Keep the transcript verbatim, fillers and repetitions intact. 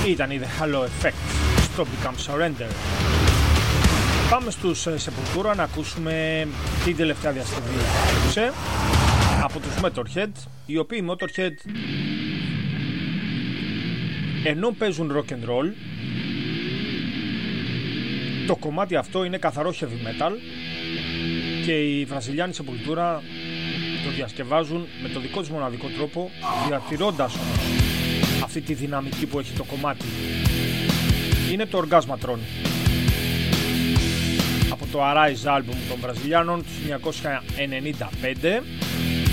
Ήταν η The Halo Effect στο Become Surrender. Πάμε στους Sepultura να ακούσουμε την τελευταία διασκευή από τους Motorhead, οι οποίοι Motorhead ενώ παίζουν rock and roll, το κομμάτι αυτό είναι καθαρό heavy metal και οι Βραζιλιάνοι Sepultura το διασκευάζουν με το δικό τους μοναδικό τρόπο, διατηρώντας αυτή τη δυναμική που έχει το κομμάτι. Είναι το Orgasmatron από το Arise album των Βραζιλιάνων του χίλια εννιακόσια ενενήντα πέντε.